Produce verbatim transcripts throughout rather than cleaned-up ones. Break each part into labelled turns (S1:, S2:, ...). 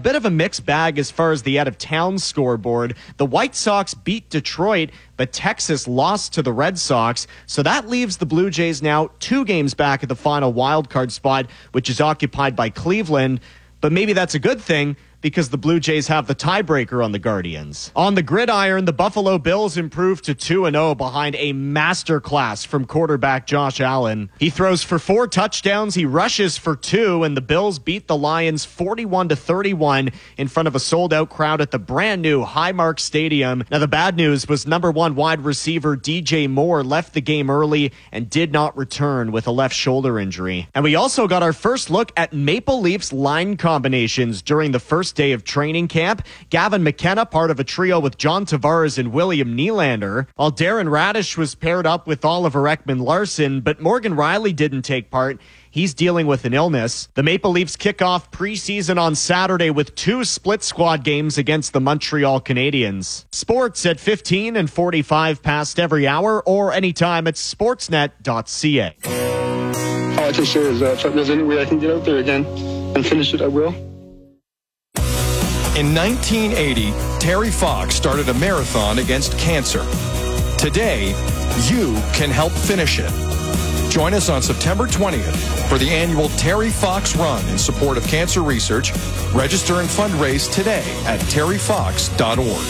S1: bit of a mixed bag as far as the out-of-town scoreboard. The White Sox beat Detroit, but Texas lost to the Red Sox. So that leaves the Blue Jays now two games back at the final wildcard spot, which is occupied by Cleveland. But maybe that's a good thing, because the Blue Jays have the tiebreaker on the Guardians. On the gridiron, the Buffalo Bills improved to two and oh behind a masterclass from quarterback Josh Allen. He throws for four touchdowns, he rushes for two, and the Bills beat the Lions forty-one to thirty-one in front of a sold-out crowd at the brand-new Highmark Stadium. Now, the bad news was number one wide receiver D J Moore left the game early and did not return with a left shoulder injury. And we also got our first look at Maple Leafs line combinations during the first day of training camp. Gavin McKenna, part of a trio with John Tavares and William Nylander, while Darren Radish was paired up with Oliver Ekman-Larsson, but Morgan Riley didn't take part. He's dealing with an illness. The Maple Leafs kick off preseason on Saturday with two split squad games against the Montreal Canadiens. Sports at fifteen and forty-five past every hour, or anytime at sportsnet dot c a.
S2: All I can say is that if there's any way I can get out there again and finish it, I will.
S3: In nineteen eighty, Terry Fox started a marathon against cancer. Today, you can help finish it. Join us on September twentieth for the annual Terry Fox Run in support of cancer research. Register and fundraise today at terry fox dot org.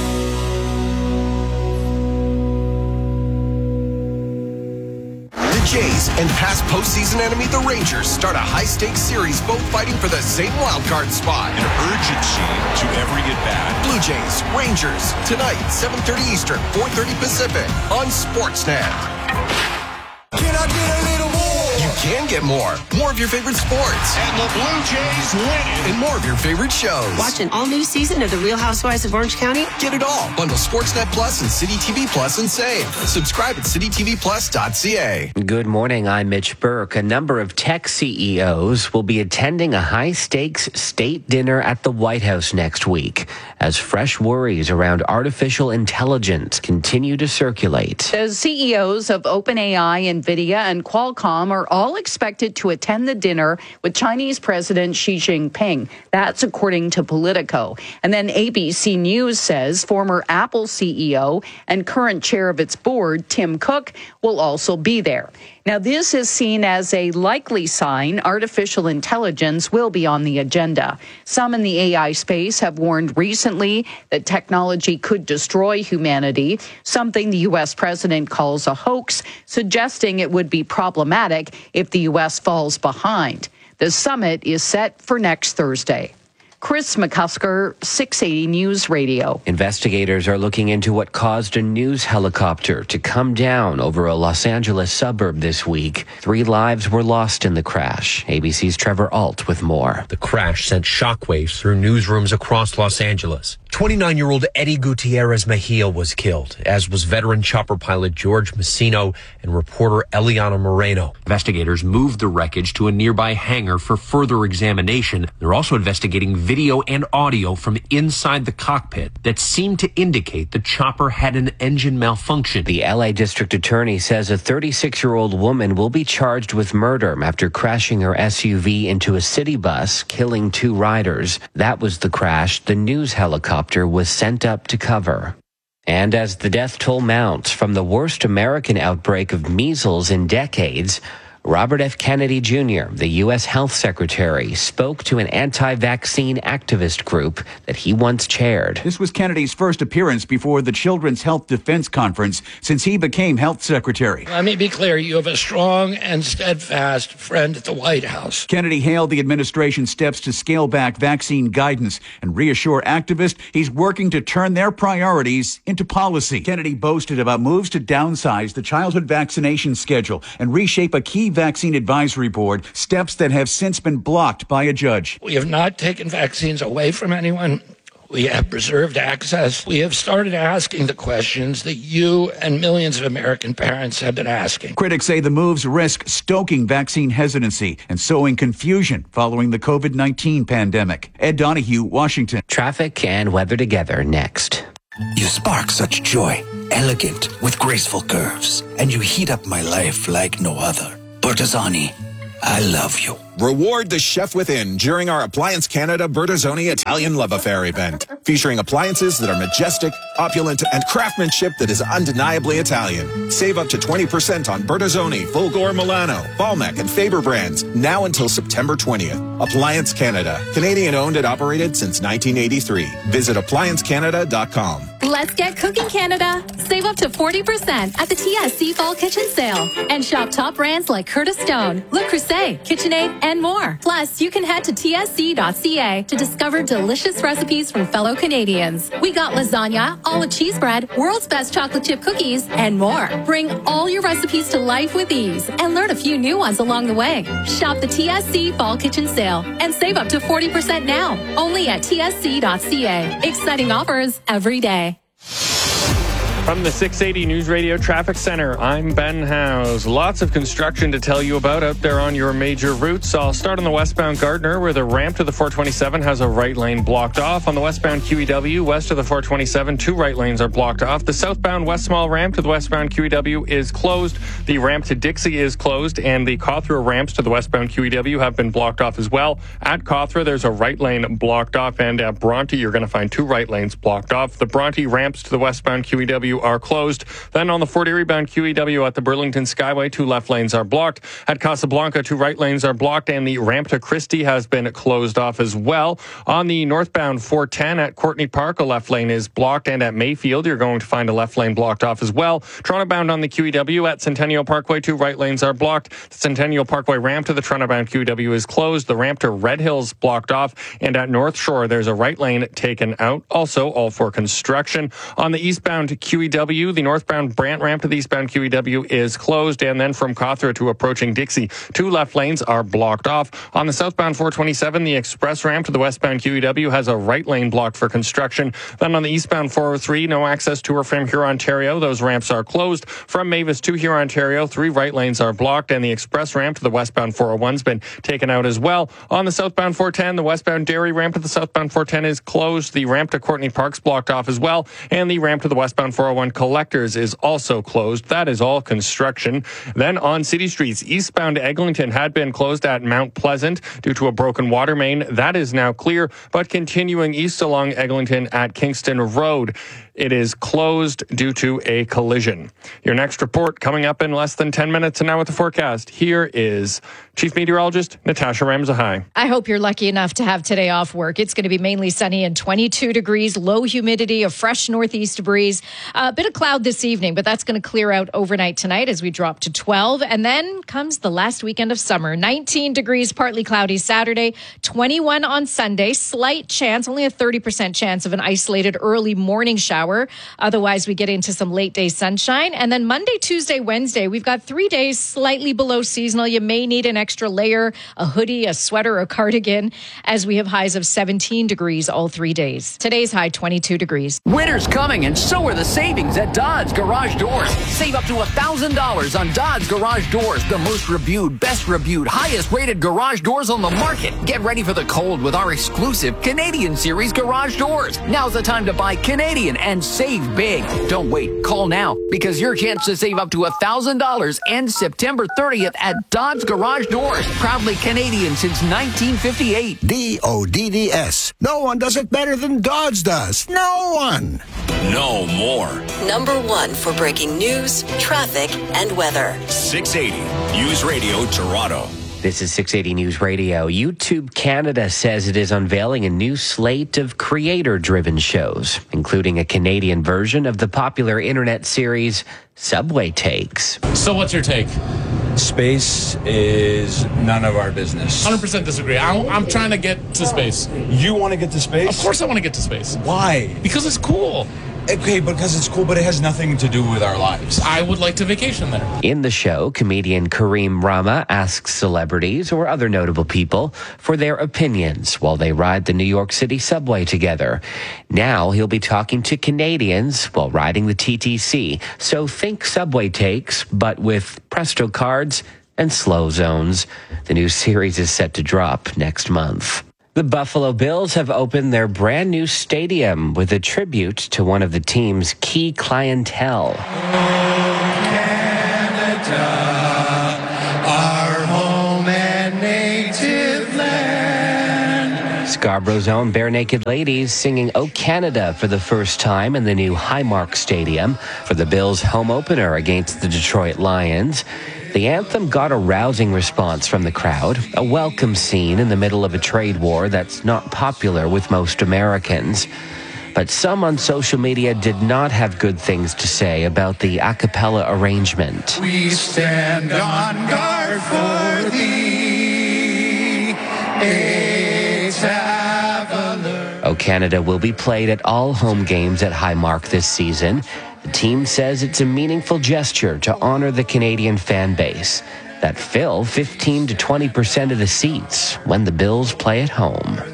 S4: Jays and past postseason enemy, the Rangers, start a high-stakes series, both fighting for the same wildcard spot.
S5: An urgency to every at-bat.
S4: Blue Jays, Rangers, tonight, seven thirty Eastern, four thirty Pacific, on Sportsnet.
S6: Can I get a little more?
S4: You can get more. More of your favorite sports.
S5: And the Blue Jays win it.
S4: And more of your favorite shows.
S7: Watch an all-new season of The Real Housewives of Orange County?
S4: Get it all. Bundle Sportsnet Plus and City T V Plus and save. Subscribe at city t v plus dot c a.
S8: Good morning, I'm Mitch Burke. A number of tech C E Os will be attending a high-stakes state dinner at the White House next week as fresh worries around artificial intelligence continue to circulate.
S9: The C E Os of OpenAI, NVIDIA, and Qualcomm are all expected to attend the dinner with Chinese President Xi Jinping. That's according to Politico. And then A B C News says former Apple C E O and current chair of its board, Tim Cook, will also be there. Now, this is seen as a likely sign artificial intelligence will be on the agenda. Some in the A I space have warned recently that technology could destroy humanity, something the U S president calls a hoax, suggesting it would be problematic if the U S falls behind. The summit is set for next Thursday. Chris McCusker, six eighty News Radio.
S8: Investigators are looking into what caused a news helicopter to come down over a Los Angeles suburb this week. Three lives were lost in the crash. A B C's Trevor Alt with more.
S10: The crash sent shockwaves through newsrooms across Los Angeles. twenty-nine-year-old Eddie Gutierrez Mejia was killed, as was veteran chopper pilot George Messino and reporter Eliana Moreno. Investigators moved the wreckage to a nearby hangar for further examination. They're also investigating video and audio from inside the cockpit that seemed to indicate the chopper had an engine malfunction.
S8: The L A District Attorney says a thirty-six-year-old woman will be charged with murder after crashing her S U V into a city bus, killing two riders. That was the crash the news helicopter was sent up to cover. And as the death toll mounts from the worst American outbreak of measles in decades, Robert F. Kennedy Junior, the U S Health Secretary, spoke to an anti-vaccine activist group that he once chaired.
S11: This was Kennedy's first appearance before the Children's Health Defense Conference since he became Health Secretary.
S12: Let me be clear, you have a strong and steadfast friend at the White House.
S11: Kennedy hailed the administration's steps to scale back vaccine guidance and reassure activists he's working to turn their priorities into policy. Kennedy boasted about moves to downsize the childhood vaccination schedule and reshape a key vaccine advisory board, steps that have since been blocked by a judge.
S12: We have not taken vaccines away from anyone. We have preserved access. We have started asking the questions that you and millions of American parents have been asking.
S11: Critics say the moves risk stoking vaccine hesitancy and sowing confusion following the covid nineteen pandemic. Ed Donahue, Washington.
S8: Traffic and weather together next.
S13: You spark such joy, elegant with graceful curves, and you heat up my life like no other. Bertazzani, I love you.
S14: Reward the chef within during our Appliance Canada Bertazzoni Italian Love Affair event, featuring appliances that are majestic, opulent, and craftsmanship that is undeniably Italian. Save up to twenty percent on Bertazzoni, Fulgor Milano, Balmec, and Faber brands, now until September twentieth. Appliance Canada, Canadian-owned and operated since nineteen eighty-three. Visit appliance canada dot com.
S15: Let's get cooking, Canada. Save up to forty percent at the T S C Fall Kitchen Sale. And shop top brands like Curtis Stone, Le Creuset, KitchenAid, and more. Plus, you can head to T S C dot C A to discover delicious recipes from fellow Canadians. We got lasagna, olive cheese bread, world's best chocolate chip cookies, and more. Bring all your recipes to life with ease and learn a few new ones along the way. Shop the T S C Fall Kitchen Sale and save up to forty percent now. Only at T S C dot C A. Exciting offers every day.
S16: From the six eighty News Radio Traffic Center, I'm Ben Howes. Lots of construction to tell you about out there on your major routes. I'll start on the westbound Gardner, where the ramp to the four twenty-seven has a right lane blocked off. On the westbound Q E W, west of the four twenty-seven, two right lanes are blocked off. The southbound West Small ramp to the westbound Q E W is closed. The ramp to Dixie is closed, and the Cawthra ramps to the westbound Q E W have been blocked off as well. At Cawthra, there's a right lane blocked off, and at Bronte, you're going to find two right lanes blocked off. The Bronte ramps to the westbound Q E W are closed. Then on the Fort Erie bound Q E W at the Burlington Skyway, two left lanes are blocked. At Casablanca, two right lanes are blocked, and the ramp to Christie has been closed off as well. On the northbound four ten at Courtney Park, a left lane is blocked, and at Mayfield, you're going to find a left lane blocked off as well. Toronto bound on the Q E W at Centennial Parkway, two right lanes are blocked. The Centennial Parkway ramp to the Toronto bound Q E W is closed. The ramp to Red Hills blocked off, and at North Shore, there's a right lane taken out. Also, all for construction. On the eastbound Q E W, the northbound Brant ramp to the eastbound Q E W is closed, and then from Cawthra to approaching Dixie, two left lanes are blocked off. On the southbound four twenty-seven, the express ramp to the westbound Q E W has a right lane blocked for construction. Then on the eastbound four oh three, no access to or from Huron, Ontario. Those ramps are closed. From Mavis to Huron, Ontario, three right lanes are blocked, and the express ramp to the westbound four oh one's been taken out as well. On the southbound four ten, the westbound Derry ramp to the southbound four ten is closed. The ramp to Courtney Park's blocked off as well, and the ramp to the westbound four oh one Collectors is also closed. That is all construction. Then on city streets, eastbound Eglinton had been closed at Mount Pleasant due to a broken water main. That is now clear, but continuing east along Eglinton at Kingston Road, it is closed due to a collision. Your next report coming up in less than ten minutes, and now with the forecast, here is Chief Meteorologist Natasha Ramzahai.
S17: I hope you're lucky enough to have today off work. It's going to be mainly sunny and twenty-two degrees, low humidity, a fresh northeast breeze. A bit of cloud this evening, but that's going to clear out overnight tonight as we drop to twelve. And then comes the last weekend of summer. nineteen degrees, partly cloudy Saturday, twenty-one on Sunday. Slight chance, only a thirty percent chance of an isolated early morning shower. Otherwise, we get into some late day sunshine. And then Monday, Tuesday, Wednesday, we've got three days slightly below seasonal. You may need an extra layer, a hoodie, a sweater, a cardigan, as we have highs of seventeen degrees all three days. Today's high, twenty-two degrees.
S18: Winter's coming, and so are the savings at Dodds Garage Doors. Save up to one thousand dollars on Dodds Garage Doors, the most reviewed, best reviewed, highest rated garage doors on the market. Get ready for the cold with our exclusive Canadian Series garage doors. Now's the time to buy Canadian and save big. Don't wait. Call now, because your chance to save up to one thousand dollars ends September thirtieth at Dodds Garage Doors. Proudly Canadian since nineteen fifty-eight.
S13: D O D D S. No one does it better than Dodds does. No one.
S5: No more.
S19: Number one for breaking news, traffic, and weather.
S5: six eighty News Radio Toronto.
S8: This is six eighty News Radio. YouTube Canada says it is unveiling a new slate of creator-driven shows, including a Canadian version of the popular internet series Subway Takes.
S20: So what's your take?
S21: Space is none of our business.
S20: one hundred percent disagree. I'm, I'm trying to get to space.
S21: You want to get to space?
S20: Of course I want to get to space.
S21: Why?
S20: Because it's cool.
S21: Okay, because it's cool, but it has nothing to do with our lives.
S20: I would like to vacation there.
S8: In the show, comedian Kareem Rama asks celebrities or other notable people for their opinions while they ride the New York City subway together. Now he'll be talking to Canadians while riding the T T C. So think Subway Takes, but with Presto cards and slow zones. The new series is set to drop next month. The Buffalo Bills have opened their brand new stadium with a tribute to one of the team's key clientele.
S6: Oh, Canada, our home and native.
S8: Scarborough's own Bare Naked Ladies singing "O Canada" for the first time in the new Highmark Stadium for the Bills' home opener against the Detroit Lions. The anthem got a rousing response from the crowd, a welcome scene in the middle of a trade war that's not popular with most Americans. But some on social media did not have good things to say about the a cappella arrangement.
S6: We stand on guard for thee, a traveler.
S8: "O Canada" will be played at all home games at Highmark this season. The team says it's a meaningful gesture to honor the Canadian fan base that fill fifteen to twenty percent of the seats when the Bills play at home.